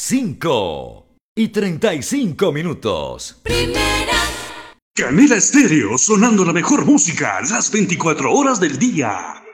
5:35. Primera. Canela Estéreo, sonando la mejor música las 24 horas del día.